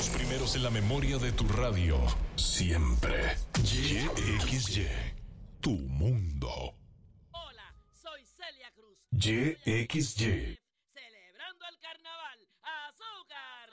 Los primeros en la memoria de tu radio. Siempre. YXY. Tu mundo. Hola, soy Celia Cruz. YXY. Celebrando el carnaval. ¡Azúcar!